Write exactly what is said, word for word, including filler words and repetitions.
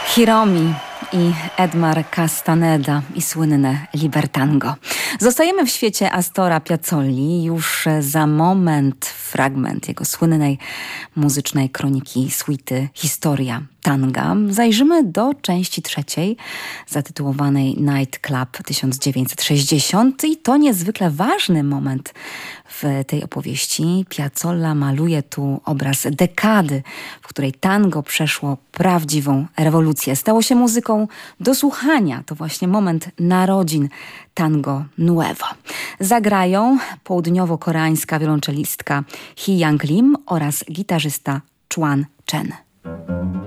Hiromi i Edmar Castaneda i słynne Libertango. Zostajemy w świecie Astora Piazzolli. Już za moment fragment jego słynnej muzycznej kroniki suity Historia Tanga. Zajrzymy do części trzeciej, zatytułowanej Night Club tysiąc dziewięćset sześćdziesiąt, i to niezwykle ważny moment w tej opowieści. Piazzolla maluje tu obraz dekady, w której tango przeszło prawdziwą rewolucję. Stało się muzyką do słuchania. To właśnie moment narodzin tango nuevo. Zagrają południowo-koreańska wiolonczelistka Hee Young Lim oraz gitarzysta Chuan Chen.